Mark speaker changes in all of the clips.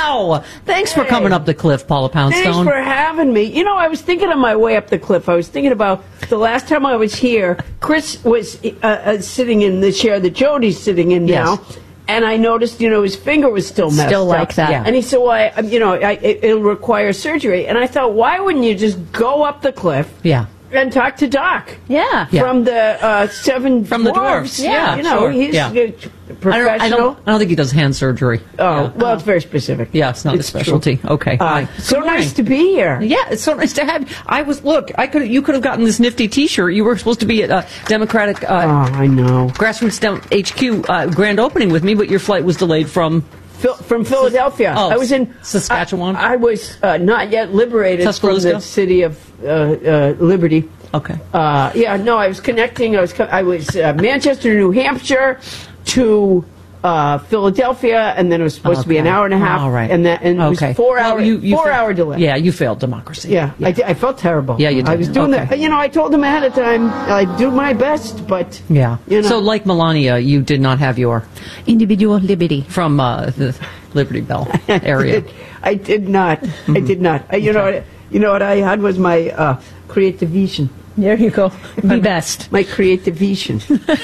Speaker 1: Wow. Thanks for coming up the cliff, Paula Poundstone.
Speaker 2: Thanks for having me. You know, I was thinking on my way up the cliff, I was thinking about the last time I was here, Chris was sitting in the chair that Jody's sitting in now. And I noticed, his finger was still messed
Speaker 3: still like
Speaker 2: up.
Speaker 3: that.
Speaker 2: Yeah. And he said, well, it'll require surgery. And I thought, why wouldn't you just go up the cliff?
Speaker 1: Yeah.
Speaker 2: And talk to Doc.
Speaker 3: Yeah.
Speaker 2: From the Seven
Speaker 1: From the dwarves. Yeah.
Speaker 2: He's professional.
Speaker 1: I don't think he does hand surgery.
Speaker 2: Oh, well, it's very specific.
Speaker 1: Yeah, it's not a specialty.
Speaker 2: True.
Speaker 1: Okay.
Speaker 2: So nice to be here.
Speaker 1: Yeah, it's so nice to have you. You could have gotten this nifty T-shirt. You were supposed to be at Democratic
Speaker 2: I know.
Speaker 1: Grassroots HQ grand opening with me, but your flight was delayed from
Speaker 2: Philadelphia. I was in
Speaker 1: Saskatchewan.
Speaker 2: I was not yet liberated from the city of Liberty.
Speaker 1: Okay.
Speaker 2: I was connecting. I was Manchester, New Hampshire to Philadelphia, and then it was supposed to be an hour and a half.
Speaker 1: All right.
Speaker 2: And it was 4 hour.
Speaker 1: You
Speaker 2: 4 hour delay.
Speaker 1: Yeah, you failed democracy.
Speaker 2: Yeah. I felt terrible.
Speaker 1: Yeah, you did.
Speaker 2: I was doing that. I told them ahead of time. I do my best, but
Speaker 1: So, like Melania, you did not have your
Speaker 3: individual liberty
Speaker 1: from the Liberty Bell area.
Speaker 2: I did not.
Speaker 1: Mm-hmm.
Speaker 2: I did not. You know what I had was my creative vision.
Speaker 3: There you go. Be best.
Speaker 2: My creative vision.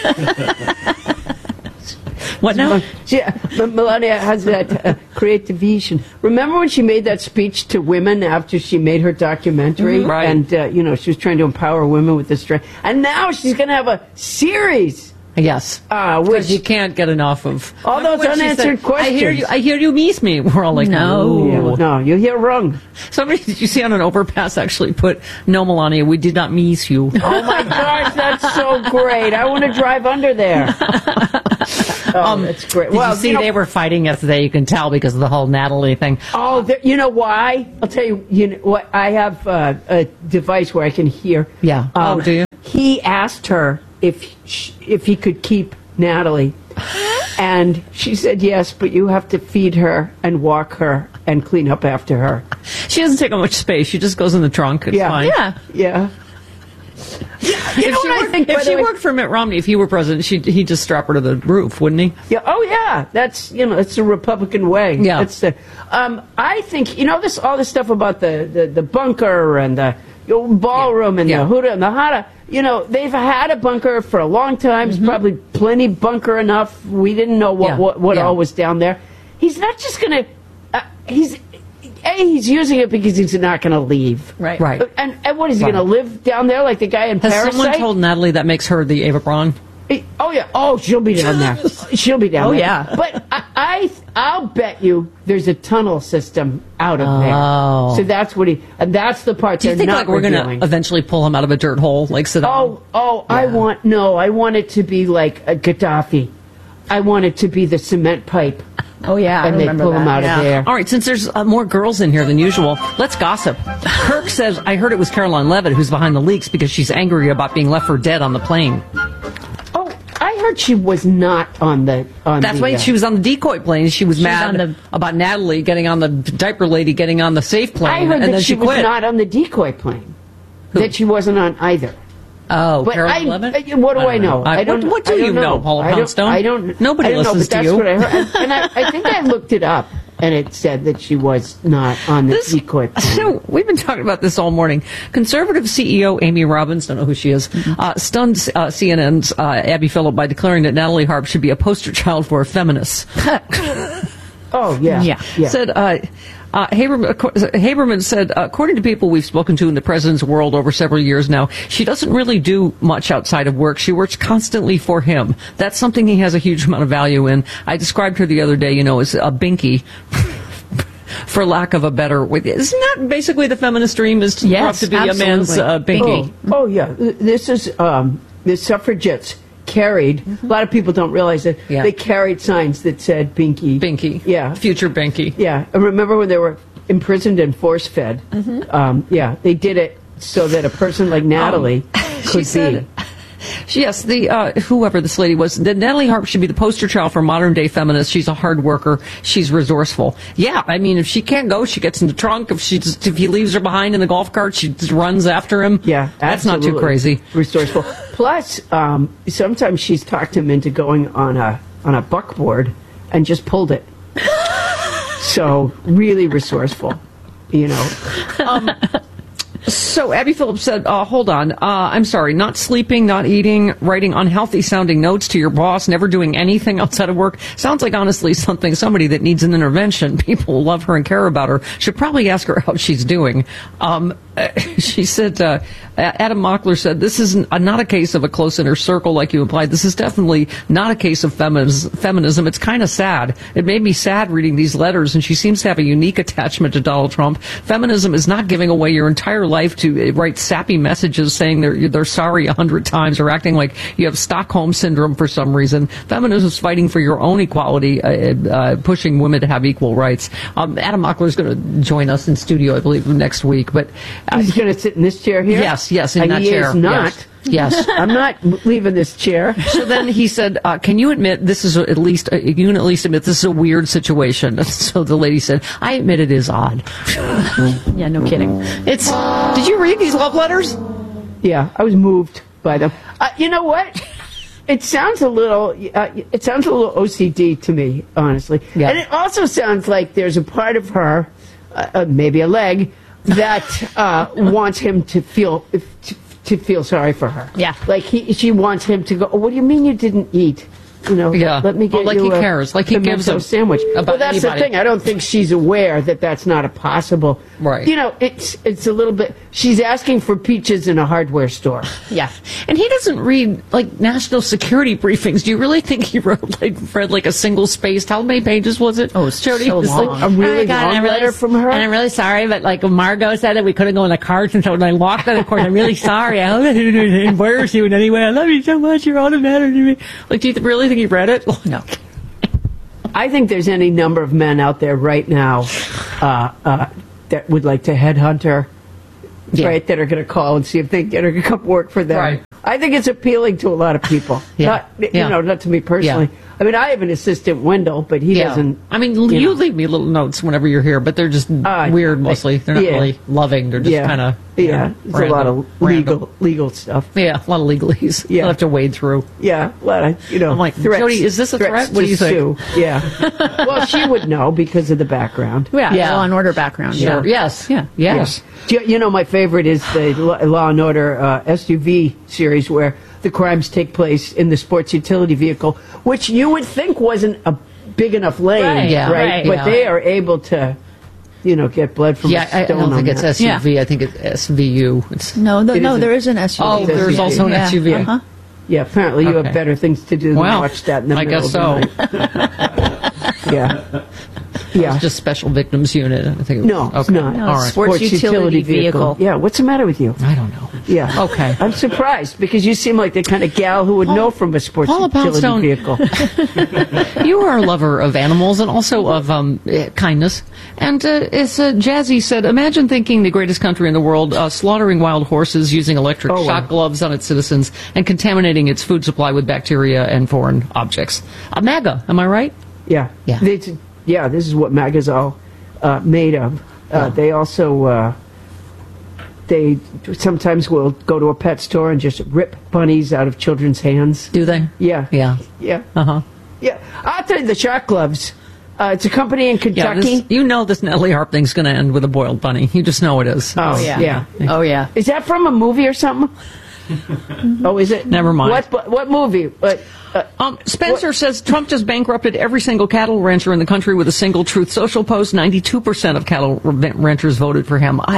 Speaker 1: What now?
Speaker 2: Melania has that creative vision. Remember when she made that speech to women after she made her documentary?
Speaker 1: Mm-hmm. Right.
Speaker 2: And, she was trying to empower women with this strength. And now she's going to have a series.
Speaker 1: Yes. Which you can't get enough of.
Speaker 2: All those unanswered questions.
Speaker 1: I hear you miss me. We're all like, no.
Speaker 2: No, you hear wrong.
Speaker 1: Somebody, did you see on an overpass actually put, no, Melania, we did not miss you.
Speaker 2: Oh, my gosh, that's so great. I want to drive under there. That's great.
Speaker 1: Did you see they were fighting yesterday? You can tell because of the whole Natalie thing.
Speaker 2: Oh, you know why? I'll tell you. You know what? I have a device where I can hear.
Speaker 1: Yeah. Do you?
Speaker 2: He asked her if he could keep Natalie, and she said yes, but you have to feed her and walk her and clean up after her.
Speaker 1: She doesn't take up much space. She just goes in the trunk. It's fine.
Speaker 2: Yeah.
Speaker 1: If she worked for Mitt Romney, if he were president, he'd just strap her to the roof, wouldn't he?
Speaker 2: Yeah. Oh, yeah. That's it's the Republican way.
Speaker 1: Yeah.
Speaker 2: It's I think all this stuff about the bunker and the ballroom and the Huda and the Hada. They've had a bunker for a long time. It's probably plenty bunker enough. We didn't know what all was down there. He's not just going to. He's using it because he's not going to leave.
Speaker 3: Right.
Speaker 2: And what is he going to live down there like the guy in Parasite?
Speaker 1: Has someone told Natalie that makes her the Ava Braun?
Speaker 2: Oh yeah. Oh, she'll be down there. She'll be down there. Oh
Speaker 3: yeah.
Speaker 2: But I'll bet you there's a tunnel system out of there. So that's what and that's the part.
Speaker 1: Do you think we're going to eventually pull him out of a dirt hole like Saddam?
Speaker 2: I want it to be like a Gaddafi. I want it to be the cement pipe.
Speaker 3: Oh, yeah.
Speaker 2: And they pull him out of there.
Speaker 1: All right, since there's more girls in here than usual, let's gossip. Kirk says, I heard it was Caroline Levitt who's behind the leaks because she's angry about being left for dead on the plane.
Speaker 2: Oh, I heard she was not on the...
Speaker 1: That's why she was on the decoy plane. She was mad about Natalie getting on the diaper lady, getting on the safe plane.
Speaker 2: I heard that
Speaker 1: she
Speaker 2: was not on the decoy plane.
Speaker 1: Who?
Speaker 2: That she wasn't on either.
Speaker 1: Oh,
Speaker 2: but
Speaker 1: Caroline Levitt?
Speaker 2: What do I know?
Speaker 1: What do you know, Paula Poundstone?
Speaker 2: I don't.
Speaker 1: Nobody listens to you.
Speaker 2: That's what I heard. And I think I looked it up, and it said that she was not on the decoy plane.
Speaker 1: So we've been talking about this all morning. Conservative CEO Amy Robbins, don't know who she is, stunned CNN's Abby Phillip by declaring that Natalie Harp should be a poster child for feminists.
Speaker 2: Oh, yeah.
Speaker 1: Said... Haberman said, according to people we've spoken to in the president's world over several years now, she doesn't really do much outside of work. She works constantly for him. That's something he has a huge amount of value in. I described her the other day, as a binky. For lack of a better way. Isn't that basically the feminist dream, is to, to be a man's binky?
Speaker 2: Oh, yeah. This is the suffragettes carried, a lot of people don't realize it, they carried signs that said Binky.
Speaker 1: Binky.
Speaker 2: Yeah.
Speaker 1: Future Binky.
Speaker 2: Yeah. I remember when they were imprisoned and force-fed. They did it so that a person like Natalie could be.
Speaker 1: Yes, whoever this lady was, Natalie Harp should be the poster child for modern-day feminists. She's a hard worker. She's resourceful. Yeah, I mean, if she can't go, she gets in the trunk. If he leaves her behind in the golf cart, she just runs after him.
Speaker 2: Yeah,
Speaker 1: that's not too crazy.
Speaker 2: Resourceful. Plus, sometimes she's talked him into going on a buckboard and just pulled it. So really resourceful, you know.
Speaker 1: So Abby Phillips said, hold on, I'm sorry, not sleeping, not eating, writing unhealthy sounding notes to your boss, never doing anything outside of work. Sounds like honestly somebody that needs an intervention. People who love her and care about her should probably ask her how she's doing. She said, Adam Mockler said, this is not a case of a close inner circle like you implied. This is definitely not a case of feminism. It's kind of sad. It made me sad reading these letters, and she seems to have a unique attachment to Donald Trump. Feminism is not giving away your entire life to write sappy messages saying they're sorry 100 times or acting like you have Stockholm syndrome for some reason. Feminism is fighting for your own equality, pushing women to have equal rights. Adam Mockler is going to join us in studio, I believe, next week. But
Speaker 2: he's going to sit in this chair here?
Speaker 1: Yes, in that
Speaker 2: he
Speaker 1: chair.
Speaker 2: Is not.
Speaker 1: Yes.
Speaker 2: I'm not leaving this chair.
Speaker 1: So then he said, can you admit this is you can at least admit this is a weird situation? So the lady said, I admit it is odd.
Speaker 3: Yeah, no kidding.
Speaker 1: Did you read these love letters?
Speaker 2: Yeah, I was moved by them. You know what? It sounds a little OCD to me, honestly.
Speaker 1: Yeah.
Speaker 2: And it also sounds like there's a part of her, maybe a leg, that wants him to feel sorry for her.
Speaker 3: Yeah.
Speaker 2: Like she wants him to go, oh, what do you mean you didn't eat? You know,
Speaker 1: yeah.
Speaker 2: let me get
Speaker 1: like
Speaker 2: you
Speaker 1: he cares. Like he gives a
Speaker 2: sandwich. Well, that's
Speaker 1: anybody.
Speaker 2: the thing. I don't think she's aware that that's not a possible.
Speaker 1: Right.
Speaker 2: You know, it's a little bit. She's asking for peaches in a hardware store.
Speaker 3: Yeah.
Speaker 1: And he doesn't read like national security briefings. Do you really think he read like a single spaced? How many pages was it?
Speaker 3: Oh, it's
Speaker 1: Jody,
Speaker 3: so
Speaker 1: it was
Speaker 3: long.
Speaker 1: like
Speaker 2: A really long letter from her.
Speaker 3: And I'm really sorry, but like Margot said that we couldn't go in the carts, and so when I walked out of the court, I'm really sorry. I hope I didn't embarrass you in any way. I love you so much. You're all that matters to me. Like, do you really think he read it? No.
Speaker 2: I think there's any number of men out there right now that would like to headhunt her, right? That are going to call and see if they get her to come work for them.
Speaker 1: Right.
Speaker 2: I think it's appealing to a lot of people.
Speaker 1: Yeah.
Speaker 2: Not to me personally.
Speaker 1: Yeah.
Speaker 2: I mean, I have an assistant, Wendell, but he doesn't.
Speaker 1: I mean, you leave me little notes whenever you're here, but they're just weird mostly. They're not really loving. They're just kind of
Speaker 2: There's a lot of legal stuff.
Speaker 1: Yeah, a lot of legalese.
Speaker 2: Yeah.
Speaker 1: You'll have to wade through.
Speaker 2: Yeah, a lot of
Speaker 1: I'm like,
Speaker 2: threats,
Speaker 1: Jody, is this a threat? What do you think?
Speaker 2: Sue. Yeah. Well, she would know because of the background.
Speaker 3: Yeah. Law and Order background.
Speaker 1: Sure.
Speaker 3: Yeah.
Speaker 1: Yes.
Speaker 3: Yeah.
Speaker 1: Yes.
Speaker 2: You know, my favorite is the Law and Order SUV series where the crimes take place in the sports utility vehicle, which you would think wasn't a big enough lane, right? But they are able to, get blood from a stone.
Speaker 1: I don't think it's SUV.
Speaker 3: Yeah.
Speaker 1: I think it's SVU.
Speaker 3: There is an SUV.
Speaker 1: Oh, there's also an SUV.
Speaker 3: Uh-huh.
Speaker 2: Yeah, apparently you have better things to do than watch that in the middle of the night. Yeah.
Speaker 1: It's just Special Victims Unit. I think
Speaker 2: No, it's not.
Speaker 3: No,
Speaker 1: All right.
Speaker 3: Sports utility vehicle.
Speaker 2: Yeah, what's the matter with you?
Speaker 1: I don't know.
Speaker 2: Yeah.
Speaker 1: Okay.
Speaker 2: I'm surprised because you seem like the kind of gal who would know from a sports utility vehicle.
Speaker 1: You are a lover of animals and also of kindness. And as Jazzy said, imagine thinking the greatest country in the world slaughtering wild horses using electric shock gloves on its citizens and contaminating its food supply with bacteria and foreign objects. MAGA, am I right?
Speaker 2: Yeah.
Speaker 1: Yeah.
Speaker 2: This is what MAGA's all made of. They also they sometimes will go to a pet store and just rip bunnies out of children's hands.
Speaker 1: Do they?
Speaker 2: Yeah.
Speaker 1: Yeah.
Speaker 2: Yeah.
Speaker 1: Uh-huh.
Speaker 2: Yeah. I'll tell you, the shock gloves. It's a company in Kentucky.
Speaker 1: This Natalie Harp thing's going to end with a boiled bunny. You just know it is.
Speaker 2: Oh, yeah.
Speaker 3: Oh, yeah.
Speaker 2: Is that from a movie or something? Oh, is it?
Speaker 1: Never mind.
Speaker 2: What movie?
Speaker 1: Spencer says Trump just bankrupted every single cattle rancher in the country with a single Truth Social post. 92% of cattle ranchers voted for him.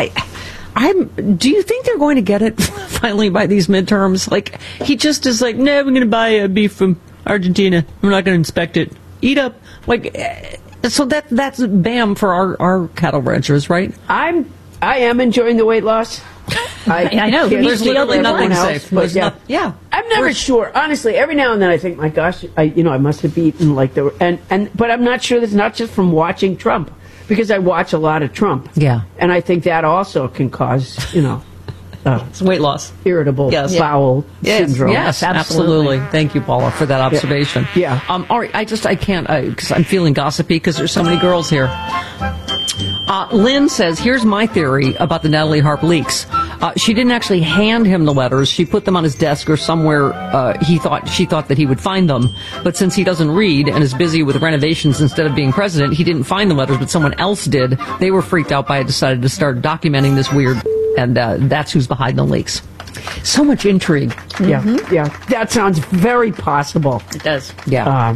Speaker 1: Do you think they're going to get it finally by these midterms? Like, he just is like, no, we're going to buy beef from Argentina. We're not going to inspect it. Eat up. Like, so that's bam for our cattle ranchers, right?
Speaker 2: I am enjoying the weight loss.
Speaker 3: I know.
Speaker 1: There's literally nothing safe.
Speaker 2: I'm never sure. Honestly, every now and then I think, my gosh, I must have eaten like but I'm not sure that's not just from watching Trump, because I watch a lot of Trump.
Speaker 1: Yeah.
Speaker 2: And I think that also can cause,
Speaker 1: it's weight loss.
Speaker 2: Irritable bowel syndrome.
Speaker 1: Yes, absolutely. Thank you, Paula, for that observation.
Speaker 2: Yeah.
Speaker 1: All right, I can't, because I'm feeling gossipy because there's so many girls here. Lynn says, here's my theory about the Natalie Harp leaks. She didn't actually hand him the letters. She put them on his desk or somewhere she thought that he would find them. But since he doesn't read and is busy with renovations instead of being president, he didn't find the letters, but someone else did. They were freaked out by it, decided to start documenting this weird, and that's who's behind the leaks. So much intrigue.
Speaker 2: Yeah, yeah. That sounds very possible.
Speaker 3: It does.
Speaker 1: Yeah.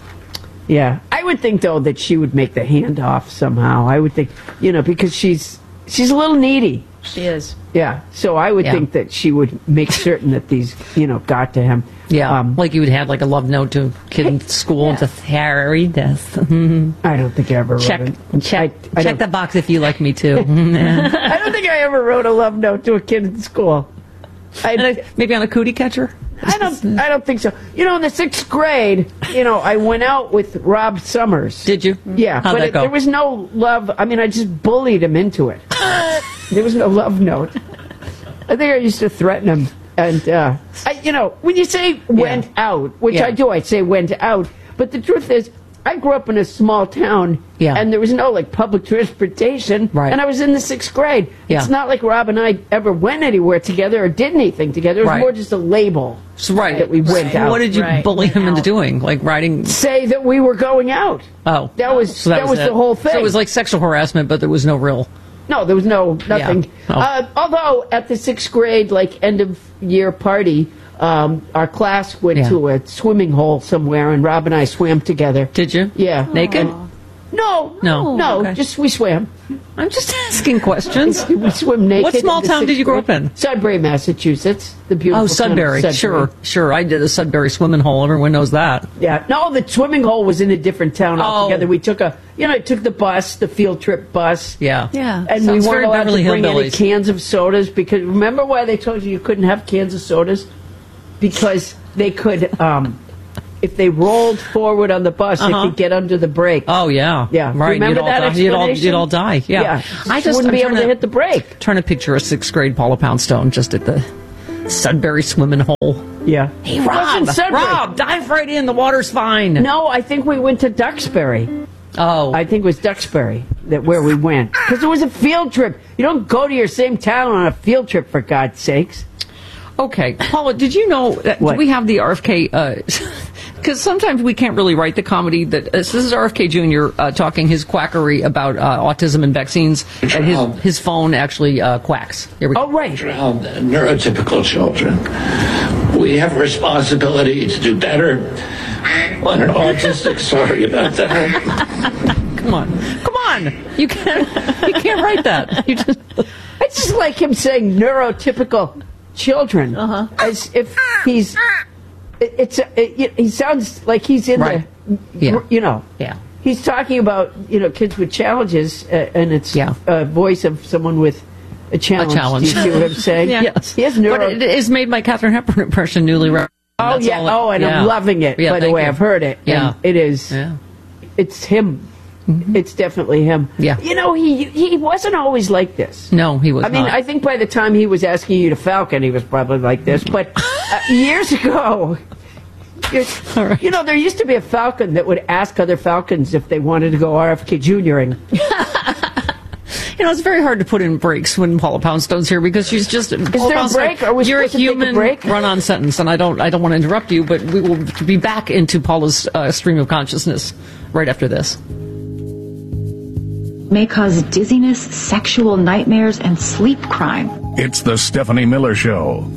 Speaker 2: Yeah. I would think, though, that she would make the handoff somehow. I would think, because she's a little needy.
Speaker 3: She is.
Speaker 2: Yeah. So I would think that she would make certain that these, got to him.
Speaker 1: Yeah. Like you would have like a love note to a kid in school and just Harry this.
Speaker 2: I don't think I ever wrote it.
Speaker 1: Check the box if you like me too.
Speaker 2: I don't think I ever wrote a love note to a kid in school.
Speaker 1: Maybe on a cootie catcher?
Speaker 2: I don't think so. In the 6th grade, I went out with Rob Summers.
Speaker 1: Did you?
Speaker 2: Yeah.
Speaker 1: How'd that go?
Speaker 2: There was no love. I mean, I just bullied him into it. There was no love note. I think I used to threaten him. And, when you say went out, which I do, I say went out. But the truth is, I grew up in a small town, and there was no, public transportation, and I was in the 6th grade.
Speaker 1: Yeah.
Speaker 2: It's not like Rob and I ever went anywhere together or did anything together. It was more just a label that we went out.
Speaker 1: What did you bully him into doing? Like riding?
Speaker 2: Say that we were going out.
Speaker 1: Oh.
Speaker 2: That was the whole thing.
Speaker 1: So it was like sexual harassment, but there was no real...
Speaker 2: No, there was nothing.
Speaker 1: Yeah.
Speaker 2: Although at the 6th grade, end of year party, our class went to a swimming hole somewhere, and Rob and I swam together.
Speaker 1: Did you?
Speaker 2: Yeah.
Speaker 1: Naked?
Speaker 2: No.
Speaker 1: Okay.
Speaker 2: Just we swam.
Speaker 1: I'm just asking questions.
Speaker 2: We swim naked.
Speaker 1: What small town did you grow up in?
Speaker 2: Sudbury, Massachusetts. The beautiful
Speaker 1: Sudbury.
Speaker 2: town of Sudbury.
Speaker 1: Sure. I did a Sudbury swimming hole. Everyone knows that.
Speaker 2: Yeah. No, the swimming hole was in a different town altogether. We took took the bus, the field trip bus.
Speaker 1: Yeah.
Speaker 3: Yeah.
Speaker 2: And
Speaker 1: Sounds
Speaker 2: we weren't
Speaker 1: very
Speaker 2: allowed
Speaker 1: Beverly
Speaker 2: to bring any
Speaker 1: Hillbillies.
Speaker 2: cans of sodas because remember why they told you couldn't have cans of sodas? Because they could, if they rolled forward on the bus, they could get under the brake.
Speaker 1: Oh, yeah.
Speaker 2: Yeah.
Speaker 1: Right.
Speaker 2: Remember that explanation?
Speaker 1: You'd all die. Yeah.
Speaker 2: I just wouldn't be able to hit the brake.
Speaker 1: Trying to picture a 6th grade Paula Poundstone just at the Sudbury swimming hole.
Speaker 2: Yeah.
Speaker 1: Hey, Rob, dive right in. The water's fine.
Speaker 2: No, I think we went to Duxbury.
Speaker 1: Oh.
Speaker 2: I think it was Duxbury where we went. Because it was a field trip. You don't go to your same town on a field trip, for God's sakes.
Speaker 1: Okay. Paula, did you know that we have the RFK... Because sometimes we can't really write the comedy that... this is RFK Jr. Talking his quackery about autism and vaccines, and his phone actually quacks. Here we go.
Speaker 2: Oh, right.
Speaker 4: Neurotypical children. We have a responsibility to do better on an autistic. Sorry about that.
Speaker 1: Come on. You can't write that.
Speaker 2: I just like him saying neurotypical children, as if he's. He sounds like he's in
Speaker 1: Yeah.
Speaker 2: He's talking about kids with challenges, and it's a voice of someone with a challenge. Do you see what I'm saying?
Speaker 1: Yes.
Speaker 2: He has
Speaker 1: But it is made my Katharine Hepburn impression newly.
Speaker 2: Oh yeah. I'm loving it.
Speaker 1: Yeah,
Speaker 2: by the way,
Speaker 1: you.
Speaker 2: I've heard it.
Speaker 1: Yeah.
Speaker 2: And it is.
Speaker 1: Yeah.
Speaker 2: It's him. Mm-hmm. It's definitely him.
Speaker 1: Yeah.
Speaker 2: He wasn't always like this.
Speaker 1: No, he was not.
Speaker 2: I mean, I think by the time he was asking you to Falcon, he was probably like this. But years ago,
Speaker 1: right.
Speaker 2: There used to be a Falcon that would ask other Falcons if they wanted to go RFK Jr.ing.
Speaker 1: It's very hard to put in breaks when Paula Poundstone's here because she's just.
Speaker 2: Is there a break? Are we
Speaker 1: you're a
Speaker 2: supposed to take a
Speaker 1: human
Speaker 2: break?
Speaker 1: run-on sentence, and I don't want to interrupt you, but we will be back into Paula's stream of consciousness right after this.
Speaker 5: May cause dizziness, sexual nightmares, and sleep crime.
Speaker 6: It's the Stephanie Miller Show.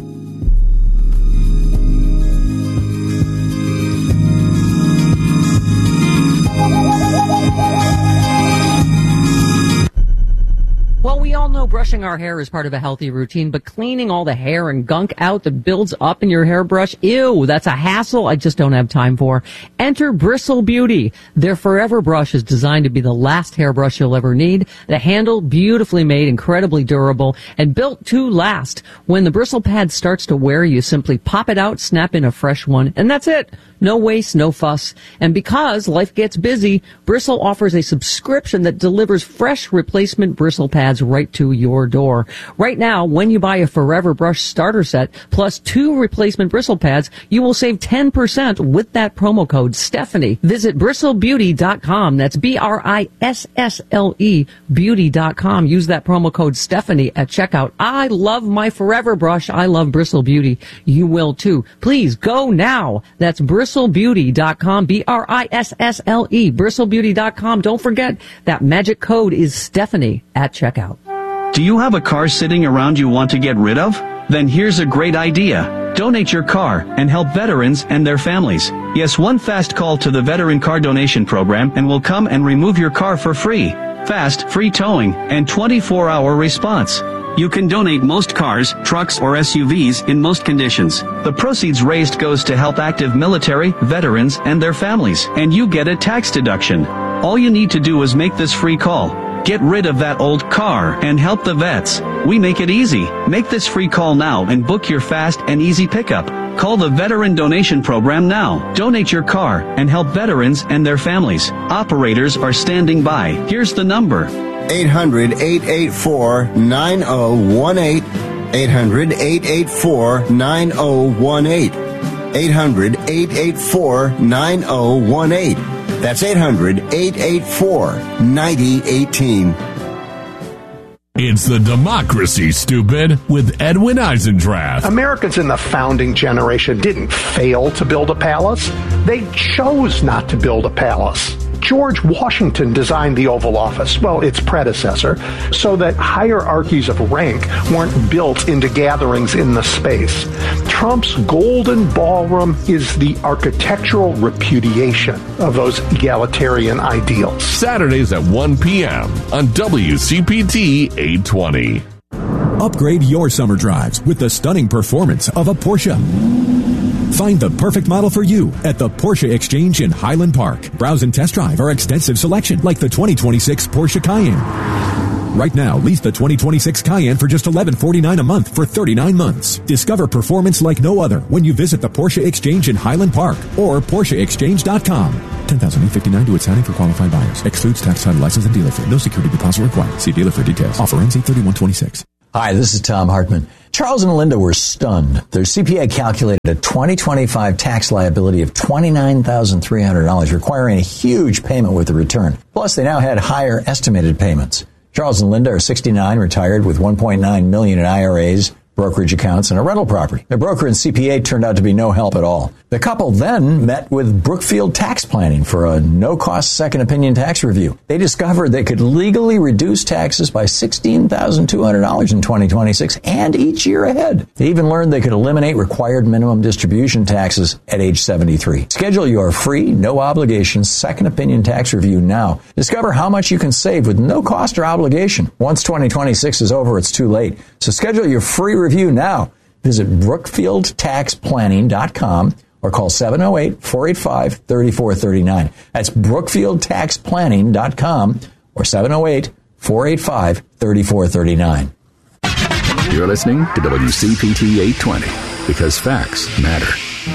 Speaker 1: Well, we all know brushing our hair is part of a healthy routine, but cleaning all the hair and gunk out that builds up in your hairbrush, ew, that's a hassle I just don't have time for. Enter Bristle Beauty. Their Forever brush is designed to be the last hairbrush you'll ever need. The handle, beautifully made, incredibly durable, and built to last. When the bristle pad starts to wear, you simply pop it out, snap in a fresh one, and that's it. No waste, no fuss. And because life gets busy, Bristle offers a subscription that delivers fresh replacement bristle pads right to to your door. Right now, when you buy a Forever Brush starter set plus 2 replacement bristle pads, you will save 10% with that promo code Stephanie. Visit bristlebeauty.com. That's BRISSLE beauty.com. Use that promo code Stephanie at checkout. I love my Forever Brush. I love Bristle Beauty. You will too. Please go now. That's bristlebeauty.com. BRISSLE. Bristlebeauty.com. Don't forget that magic code is Stephanie at checkout.
Speaker 7: Do you have a car sitting around you want to get rid of? Then here's a great idea. Donate your car and help veterans and their families. Yes, one fast call to the Veteran Car Donation Program and we'll come and remove your car for free. Fast, free towing, and 24-hour response. You can donate most cars, trucks, or SUVs in most conditions. The proceeds raised goes to help active military, veterans, and their families, and you get a tax deduction. All you need to do is make this free call. Get rid of that old car and help the vets. We make it easy. Make this free call now and book your fast and easy pickup. Call the Veteran Donation Program now. Donate your car and help veterans and their families. Operators are standing by. Here's the number.
Speaker 8: 800-884-9018. 800-884-9018. 800-884-9018. That's 800-884-9018.
Speaker 6: It's the Democracy, Stupid, with Edwin Eisendrath.
Speaker 9: Americans in the founding generation didn't fail to build a palace. They chose not to build a palace. George Washington designed the Oval Office, well, its predecessor, so that hierarchies of rank weren't built into gatherings in the space. Trump's Golden Ballroom is the architectural repudiation of those egalitarian ideals.
Speaker 6: Saturdays at 1 p.m. on WCPT 820.
Speaker 10: Upgrade your summer drives with the stunning performance of a Porsche. Find the perfect model for you at the Porsche Exchange in Highland Park. Browse and test drive our extensive selection like the 2026 Porsche Cayenne. Right now, lease the 2026 Cayenne for just $1149 a month for 39 months. Discover performance like no other when you visit the Porsche Exchange in Highland Park or PorscheExchange.com. $10,859 to its signing for qualified buyers. Excludes tax, title, license, and dealer fee. No security deposit required. See dealer for details. Offer ends 8/31/26.
Speaker 11: Hi, this is Tom Hartman. Charles and Linda were stunned. Their CPA calculated a 2025 tax liability of $29,300, requiring a huge payment with the return. Plus, they now had higher estimated payments. Charles and Linda are 69, retired with $1.9 million in IRAs, brokerage accounts, and a rental property. Their broker and CPA turned out to be no help at all. The couple then met with Brookfield Tax Planning for a no-cost second opinion tax review. They discovered they could legally reduce taxes by $16,200 in 2026 and each year ahead. They even learned they could eliminate required minimum distribution taxes at age 73. Schedule your free, no-obligation second opinion tax review now. Discover how much you can save with no cost or obligation. Once 2026 is over, it's too late. So schedule your free review now. Visit BrookfieldTaxPlanning.com or call 708-485-3439. That's BrookfieldTaxPlanning.com or 708-485-3439.
Speaker 6: You're listening to WCPT 820 because facts matter.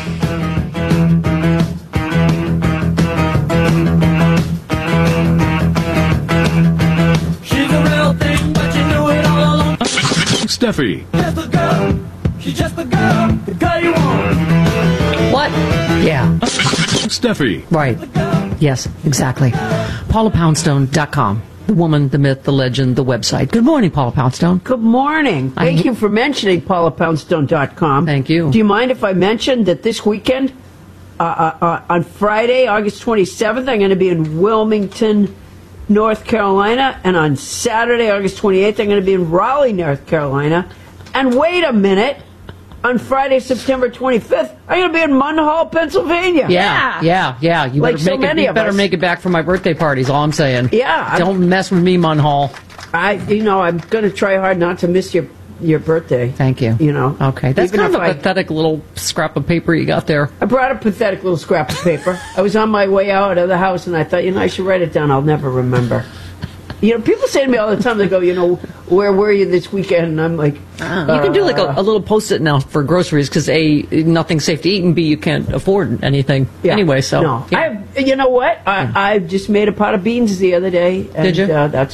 Speaker 12: She's a real thing, but you knew it all along.
Speaker 6: Steffi.
Speaker 12: Just a girl. She's just a girl. The girl you want.
Speaker 1: What? Yeah.
Speaker 6: Steffi.
Speaker 1: Right. Yes, exactly. PaulaPoundstone.com. The woman, the myth, the legend, the website. Good morning, Paula Poundstone.
Speaker 2: Good morning. Thank you for mentioning PaulaPoundstone.com.
Speaker 1: Thank you.
Speaker 2: Do you mind if I mention that this weekend, on Friday, August 27th, I'm going to be in Wilmington, North Carolina, and on Saturday, August 28th, I'm going to be in Raleigh, North Carolina. And wait a minute, on Friday, September 25th, I'm going to be in Munhall, Pennsylvania.
Speaker 1: Yeah. You
Speaker 2: like
Speaker 1: better, better make it back for my birthday parties, all I'm saying.
Speaker 2: Yeah.
Speaker 1: Don't mess with me, Munhall.
Speaker 2: I'm going to try hard not to miss your birthday.
Speaker 1: Thank you. Okay. That's kind of a pathetic little scrap of paper you got there.
Speaker 2: I brought a pathetic little scrap of paper. I was on my way out of the house, and I thought, I should write it down. I'll never remember. People say to me all the time, they go, where were you this weekend? And I'm like...
Speaker 1: You can do like a little Post-it now for groceries because A, nothing's safe to eat, and B, you can't afford anything anyway, so...
Speaker 2: No.
Speaker 1: Yeah.
Speaker 2: You know what? I just made a pot of beans the other day. And,
Speaker 1: did you?
Speaker 2: That's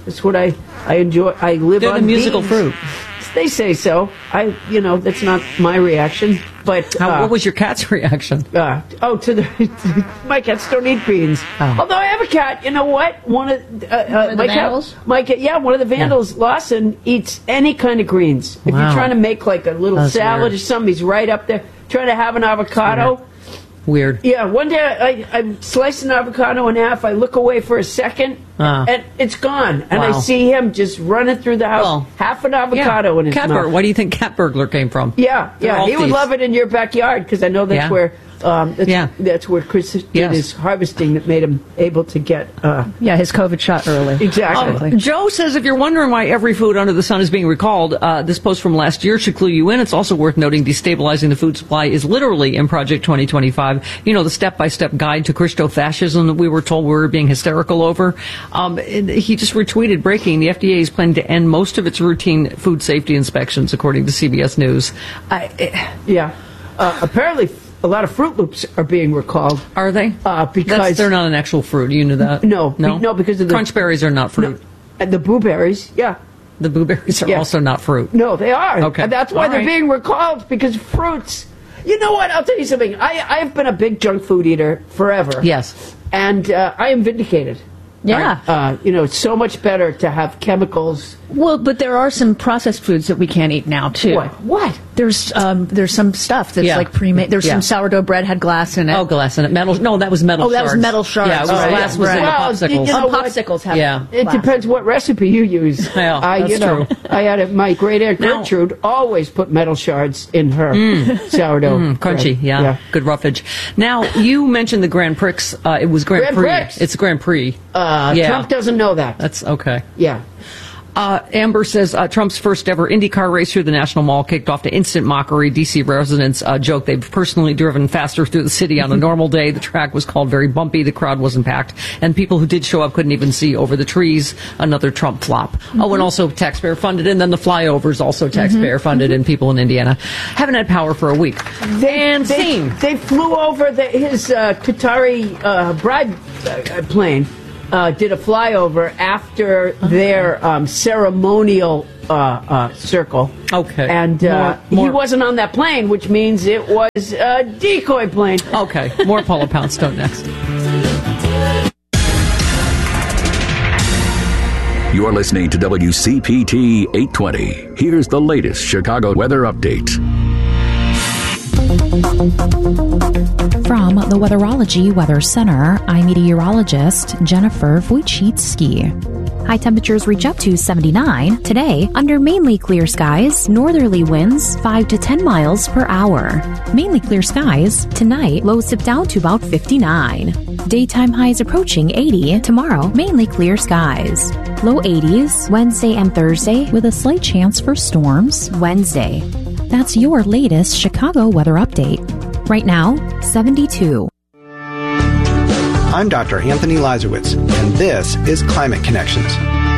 Speaker 2: That's what I enjoy. I live
Speaker 1: They're
Speaker 2: on
Speaker 1: the musical
Speaker 2: beans.
Speaker 1: fruit.
Speaker 2: They say so. That's not my reaction. But
Speaker 1: what was your cat's reaction?
Speaker 2: my cats don't eat beans.
Speaker 1: Oh.
Speaker 2: Although I have a cat. You know what? One of
Speaker 3: the vandals?
Speaker 2: My cat. Yeah, one of the vandals, Lawson, eats any kind of greens. If
Speaker 1: Wow.
Speaker 2: you're trying to make like a little
Speaker 1: That's
Speaker 2: salad
Speaker 1: weird.
Speaker 2: or something, he's right up there. Trying to have an avocado.
Speaker 1: Weird.
Speaker 2: Yeah, one day I sliced an avocado in half. I look away for a second, and it's gone. And I
Speaker 1: Wow.
Speaker 2: see him just running through the house,
Speaker 1: Well,
Speaker 2: half an avocado in his
Speaker 1: cat
Speaker 2: mouth.
Speaker 1: Where do you think cat burglar came from?
Speaker 2: Yeah,
Speaker 1: They're all
Speaker 2: he would
Speaker 1: thieves.
Speaker 2: love it in your backyard because I know that's
Speaker 1: Yeah.
Speaker 2: where that's where Chris did his harvesting that made him able to get
Speaker 13: his COVID shot early.
Speaker 2: Exactly.
Speaker 1: Joe says if you're wondering why every food under the sun is being recalled, this post from last year should clue you in. It's also worth noting destabilizing the food supply is literally in Project 2025. You know, the step-by-step guide to Christo-fascism that we were told we were being hysterical over. And he just retweeted breaking. The FDA is planning to end most of its routine food safety inspections, according to CBS News.
Speaker 2: Apparently a lot of Fruit Loops are being recalled.
Speaker 1: Are they?
Speaker 2: Because
Speaker 1: they're not an actual fruit. You knew that?
Speaker 2: No, because of the
Speaker 1: Crunch berries are not fruit.
Speaker 2: The blueberries, yeah.
Speaker 1: The blueberries are also not fruit.
Speaker 2: No, they are.
Speaker 1: Okay.
Speaker 2: And that's why
Speaker 1: All
Speaker 2: they're
Speaker 1: right.
Speaker 2: being recalled, because fruits. You know what? I'll tell you something. I've been a big junk food eater forever.
Speaker 1: Yes.
Speaker 2: And I am vindicated.
Speaker 13: Yeah.
Speaker 2: It's so much better to have chemicals.
Speaker 13: Well, but there are some processed foods that we can't eat now too.
Speaker 2: What?
Speaker 13: There's some stuff that's like pre-made. There's some sourdough bread had glass in it.
Speaker 1: Oh, glass in it. Metal. No, that was metal.
Speaker 13: Oh, that was
Speaker 1: shards.
Speaker 13: metal shards.
Speaker 1: Yeah, it was
Speaker 13: Right.
Speaker 1: glass was in the
Speaker 2: Well,
Speaker 1: popsicles.
Speaker 2: you know
Speaker 13: Some
Speaker 2: what?
Speaker 13: popsicles have
Speaker 1: Yeah.
Speaker 2: It
Speaker 13: glass.
Speaker 2: depends what recipe you use.
Speaker 1: Yeah, that's true.
Speaker 2: I had my great aunt Gertrude always put metal shards in her sourdough.
Speaker 1: Crunchy,
Speaker 2: bread.
Speaker 1: yeah. Good roughage. Now, you mentioned the Grand Prix. It was Grand Prix.
Speaker 2: Prix.
Speaker 1: It's Grand Prix.
Speaker 2: Trump doesn't know that.
Speaker 1: That's okay.
Speaker 2: Yeah.
Speaker 1: Amber says Trump's first ever IndyCar race through the National Mall kicked off to instant mockery. D.C. residents joke they've personally driven faster through the city on a normal day. The track was called very bumpy. The crowd wasn't packed. And people who did show up couldn't even see over the trees. Another Trump flop. Oh, and also taxpayer funded. And then the flyovers also taxpayer funded. And people in Indiana haven't had power for a week.
Speaker 2: They flew over his Qatari bride plane. Did a flyover after their ceremonial circle.
Speaker 1: Okay.
Speaker 2: And he wasn't on that plane, which means it was a decoy plane.
Speaker 1: Okay. More Paula Poundstone next.
Speaker 6: You're listening to WCPT 820. Here's the latest Chicago weather update.
Speaker 14: From the Weatherology Weather Center, I'm meteorologist Jennifer Wojcicki. High temperatures reach up to 79 today under mainly clear skies, northerly winds 5 to 10 miles per hour. Mainly clear skies tonight, lows dip down to about 59. Daytime highs approaching 80 tomorrow, mainly clear skies. Low 80s Wednesday and Thursday with a slight chance for storms Wednesday. That's your latest Chicago weather update. Right now, 72.
Speaker 15: I'm Dr. Anthony Lazarowitz, and this is Climate Connections.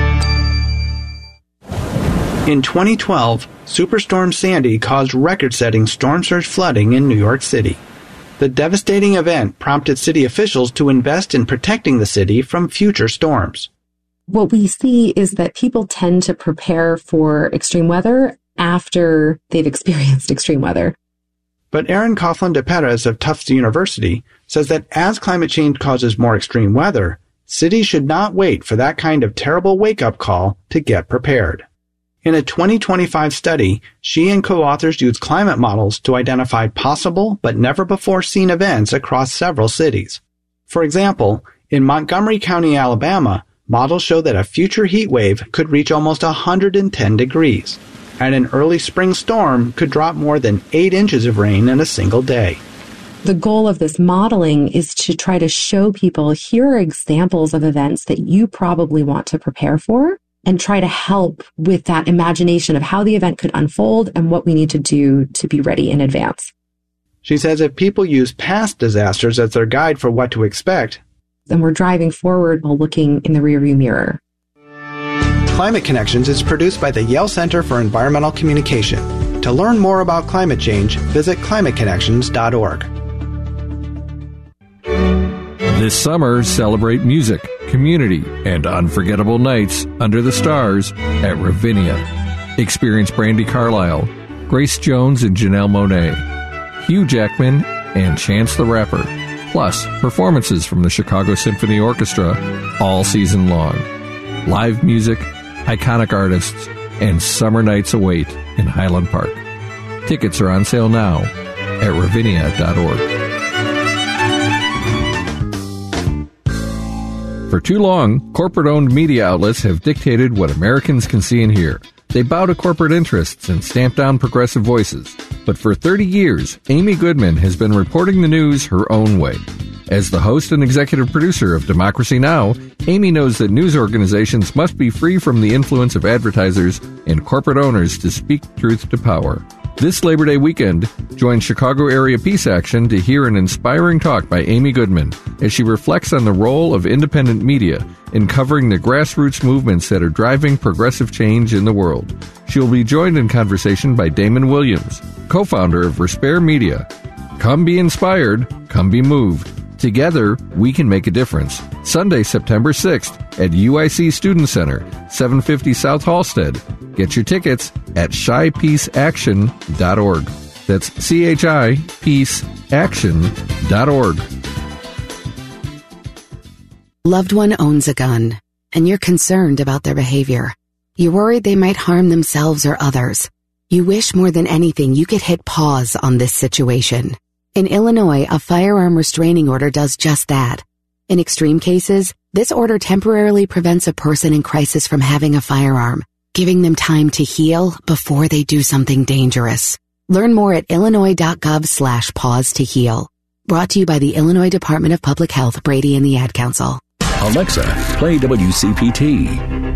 Speaker 15: In 2012, Superstorm Sandy caused record-setting storm surge flooding in New York City. The devastating event prompted city officials to invest in protecting the city from future storms.
Speaker 16: What we see is that people tend to prepare for extreme weather after they've experienced extreme weather.
Speaker 15: But Aaron Coughlin de Perez of Tufts University says that as climate change causes more extreme weather, cities should not wait for that kind of terrible wake-up call to get prepared. In a 2025 study, she and co-authors used climate models to identify possible but never-before-seen events across several cities. For example, in Montgomery County, Alabama, models show that a future heat wave could reach almost 110 degrees. And an early spring storm could drop more than 8 inches of rain in a single day.
Speaker 16: The goal of this modeling is to try to show people, here are examples of events that you probably want to prepare for, and try to help with that imagination of how the event could unfold and what we need to do to be ready in advance.
Speaker 15: She says if people use past disasters as their guide for what to expect,
Speaker 16: then we're driving forward while looking in the rearview mirror.
Speaker 15: Climate Connections is produced by the Yale Center for Environmental Communication. To learn more about climate change, visit climateconnections.org.
Speaker 17: This summer, celebrate music, community, and unforgettable nights under the stars at Ravinia. Experience Brandi Carlile, Grace Jones and Janelle Monáe, Hugh Jackman, and Chance the Rapper, plus performances from the Chicago Symphony Orchestra all season long. Live music, iconic artists, and summer nights await in Highland Park. Tickets are on sale now at ravinia.org. For too long, corporate-owned media outlets have dictated what Americans can see and hear. They bow to corporate interests and stamp down progressive voices. But for 30 years, Amy Goodman has been reporting the news her own way. As the host and executive producer of Democracy Now!, Amy knows that news organizations must be free from the influence of advertisers and corporate owners to speak truth to power. This Labor Day weekend, join Chicago Area Peace Action to hear an inspiring talk by Amy Goodman as she reflects on the role of independent media in covering the grassroots movements that are driving progressive change in the world. She'll be joined in conversation by Damon Williams, co-founder of Respire Media. Come be inspired, come be moved. Together, we can make a difference. Sunday, September 6th at UIC Student Center, 750 South Halsted. Get your tickets at ChiPeaceAction.org. That's CHI peaceaction.org.
Speaker 18: Loved one owns a gun, and you're concerned about their behavior. You're worried they might harm themselves or others. You wish more than anything you could hit pause on this situation. In Illinois, a firearm restraining order does just that. In extreme cases, this order temporarily prevents a person in crisis from having a firearm, giving them time to heal before they do something dangerous. Learn more at illinois.gov/pause to heal. Brought to you by the Illinois Department of Public Health, Brady and the Ad Council.
Speaker 6: Alexa, play WCPT.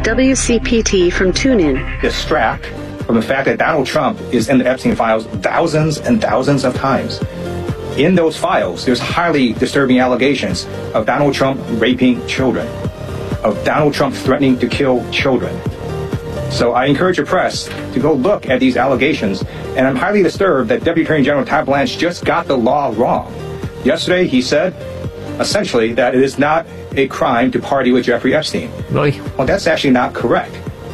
Speaker 19: WCPT from TuneIn.
Speaker 20: Distract from the fact that Donald Trump is in the Epstein files thousands and thousands of times. In those files, there's highly disturbing allegations of Donald Trump raping children, of Donald Trump threatening to kill children. So I encourage the press to go look at these allegations, and I'm highly disturbed that Deputy Attorney General Todd Blanche just got the law wrong. Yesterday, he said, essentially, that it is not a crime to party with Jeffrey Epstein.
Speaker 1: Really?
Speaker 20: Well, that's actually not correct.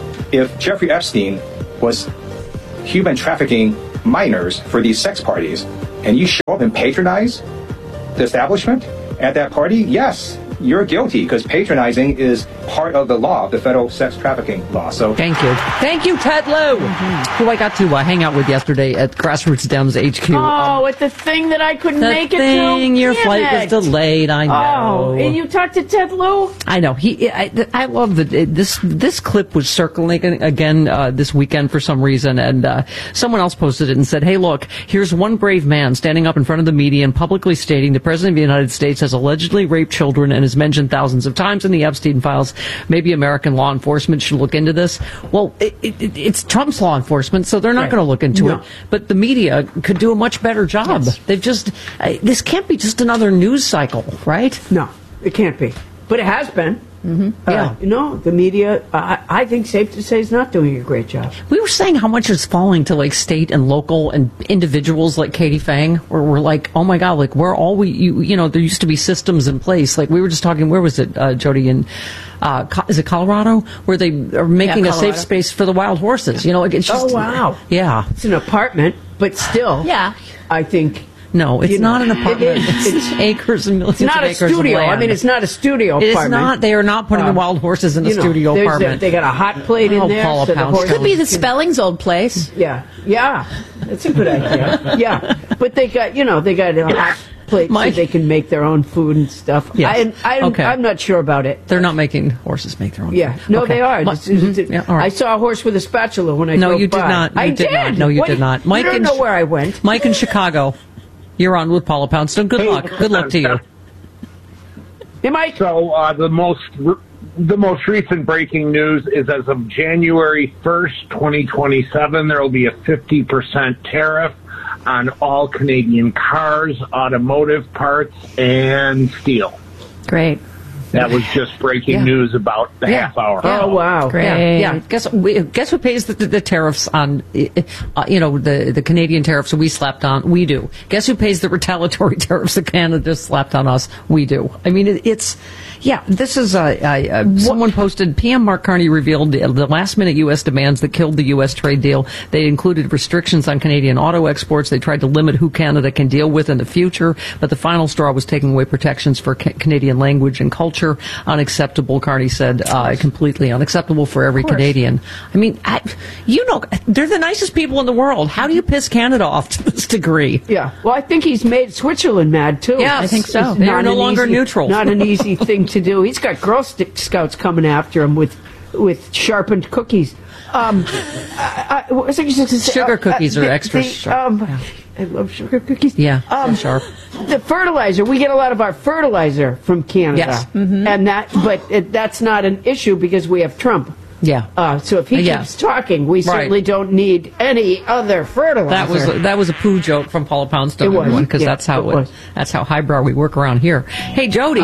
Speaker 20: If Jeffrey Epstein was human trafficking minors for these sex parties, and you show up and patronize the establishment at that party, yes, you're guilty, because patronizing is part of the law, the federal sex trafficking law. So
Speaker 1: thank you, Ted Lieu, who I got to hang out with yesterday at Grassroots Dems HQ.
Speaker 2: Oh, at the thing that I couldn't make it to.
Speaker 1: Your flight was delayed. I know.
Speaker 2: Oh, and you talked to Ted Lieu?
Speaker 1: I know. I love that this clip was circling again this weekend for some reason, and someone else posted it and said, "Hey, look, here's one brave man standing up in front of the media and publicly stating the President of the United States has allegedly raped children and is mentioned thousands of times in the Epstein files. Maybe American law enforcement should look into this." Well, it's Trump's law enforcement, so they're not going to look into it. But the media could do a much better job. Yes. They've just this can't be just another news cycle, right?
Speaker 2: No, it can't be. But it has been.
Speaker 1: Yeah.
Speaker 2: The media, I think safe to say, is not doing a great job.
Speaker 1: We were saying how much is falling to like state and local and individuals like Katie Fang, where we're like, oh my God, like where all there used to be systems in place. Like we were just talking, where was it, Jody, in is it Colorado, where they are making a safe space for the wild horses? It's just,
Speaker 2: oh wow,
Speaker 1: yeah,
Speaker 2: it's an apartment, but still,
Speaker 13: yeah,
Speaker 2: I think.
Speaker 1: No, it's not an apartment. It's acres and millions of acres of land.
Speaker 2: It's not a studio. I mean, it's not a studio apartment.
Speaker 1: It's not. They are not putting the wild horses in a studio apartment.
Speaker 2: They got a hot plate in there.
Speaker 1: Paula Poundstone.
Speaker 13: Could be the Spelling's old place.
Speaker 2: Yeah. That's a good idea. Yeah. But they got, they got a hot plate so they can make their own food and stuff.
Speaker 1: Yes.
Speaker 2: I'm not sure about it.
Speaker 1: They're not making horses make their own food.
Speaker 2: No, they are.
Speaker 1: All right.
Speaker 2: I saw a horse with a spatula when I drove by.
Speaker 1: No, you did not.
Speaker 2: I did.
Speaker 1: No, you did not.
Speaker 2: Mike, you don't know where I went.
Speaker 1: Mike in Chicago. You're on with Paula Poundstone. Good luck. Good luck to you.
Speaker 2: Hey, Mike.
Speaker 21: So the most recent breaking news is as of January 1st, 2027, there will be a 50% tariff on all Canadian cars, automotive parts, and steel.
Speaker 13: Great.
Speaker 21: That was just breaking news about the half hour.
Speaker 2: Oh, wow.
Speaker 1: Great. Yeah. Guess who pays the tariffs on, the Canadian tariffs we slapped on? We do. Guess who pays the retaliatory tariffs that Canada slapped on us? We do. I mean, this is someone posted, PM Mark Carney revealed the last-minute U.S. demands that killed the U.S. trade deal. They included restrictions on Canadian auto exports. They tried to limit who Canada can deal with in the future, but the final straw was taking away protections for Canadian language and culture. Unacceptable, Carney said, completely unacceptable for every Canadian. I mean, they're the nicest people in the world. How do you piss Canada off to this degree?
Speaker 2: Yeah. Well, I think he's made Switzerland mad, too.
Speaker 1: Yeah, I think so. They're no longer neutral.
Speaker 2: Not an easy thing to do. He's got Girl Scouts coming after him with sharpened cookies.
Speaker 1: Sugar cookies are extra sharp.
Speaker 2: I love sugar cookies.
Speaker 1: Yeah, sharp.
Speaker 2: The fertilizer, we get a lot of our fertilizer from Canada.
Speaker 1: Yes. Mm-hmm.
Speaker 2: And that's not an issue because we have Trump.
Speaker 1: Yeah.
Speaker 2: So if he keeps talking, we certainly don't need any other fertilizer.
Speaker 1: That was a poo joke from Paula Poundstone, everyone, because that's how highbrow we work around here. Hey, Jody.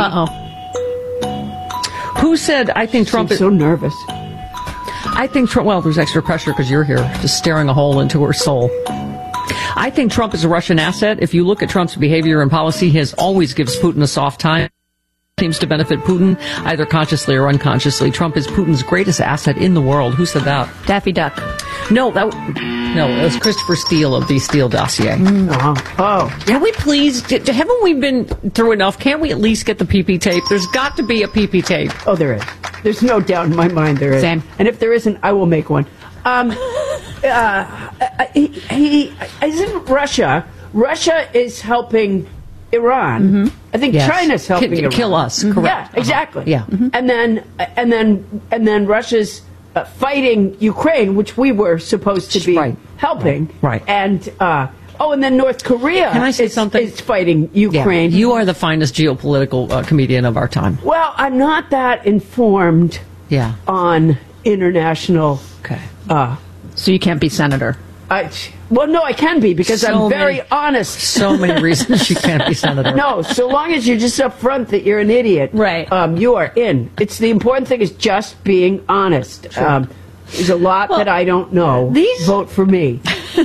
Speaker 1: Who said, I think Trump is
Speaker 2: so nervous?
Speaker 1: I think Trump, well, there's extra pressure because you're here, just staring a hole into her soul. I think Trump is a Russian asset. If you look at Trump's behavior and policy, he always gives Putin a soft time. Seems to benefit Putin, either consciously or unconsciously. Trump is Putin's greatest asset in the world. Who said that?
Speaker 13: Daffy Duck.
Speaker 1: No, it was Christopher Steele of the Steele dossier. Can we please, haven't we been through enough? Can't we at least get the PP tape? There's got to be a PP tape.
Speaker 2: Oh, there is. There's no doubt in my mind there is.
Speaker 1: Same.
Speaker 2: And if there isn't, I will make one. He's in Russia. Russia is helping Iran.
Speaker 13: Mm-hmm.
Speaker 2: I think China's helping Iran.
Speaker 1: Kill us, correct.
Speaker 2: Yeah, exactly.
Speaker 1: Yeah.
Speaker 2: Mm-hmm. And then Russia's fighting Ukraine, which we were supposed to be helping.
Speaker 1: Right.
Speaker 2: And and then North Korea
Speaker 1: Can I say something?
Speaker 2: is fighting Ukraine.
Speaker 1: Yeah. You are the finest geopolitical comedian of our time.
Speaker 2: Well, I'm not that informed on international...
Speaker 1: Okay.
Speaker 13: So you can't be senator?
Speaker 2: No, I can be because I'm very honest.
Speaker 1: So many reasons you can't be senator.
Speaker 2: No, so long as you're just up front that you're an idiot,
Speaker 13: right?
Speaker 2: You are in. It's the important thing is just being honest. Sure. There's a lot that I don't know. Vote for me.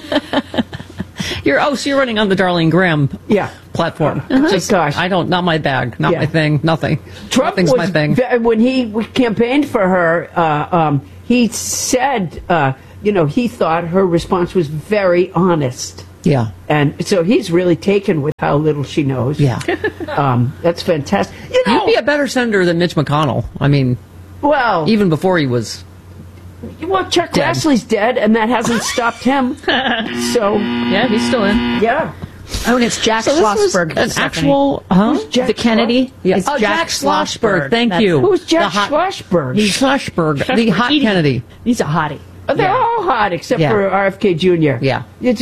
Speaker 1: So you're running on the Darlene Graham platform.
Speaker 2: Gosh.
Speaker 1: Not my bag, not my thing, nothing.
Speaker 2: Trump
Speaker 1: Nothing's my thing.
Speaker 2: When he campaigned for her, he said, he thought her response was very honest.
Speaker 1: Yeah.
Speaker 2: And so he's really taken with how little she knows.
Speaker 1: Yeah.
Speaker 2: That's fantastic.
Speaker 1: You'd be a better senator than Mitch McConnell. I mean, even before he was...
Speaker 2: Well, Chuck Grassley's dead, and that hasn't stopped him. So
Speaker 13: yeah, he's still in.
Speaker 2: Yeah.
Speaker 13: Oh, and it's Jack Schlossberg.
Speaker 1: An actual...
Speaker 2: Who's Jack
Speaker 13: the Kennedy?
Speaker 1: Yeah.
Speaker 13: It's
Speaker 1: Jack Schlossberg. Thank you.
Speaker 2: Who's Jack Schlossberg?
Speaker 1: He's Schlossberg, the hot Kennedy.
Speaker 13: He's a hottie.
Speaker 2: They're all hot except for RFK Jr.
Speaker 1: Yeah.
Speaker 2: It's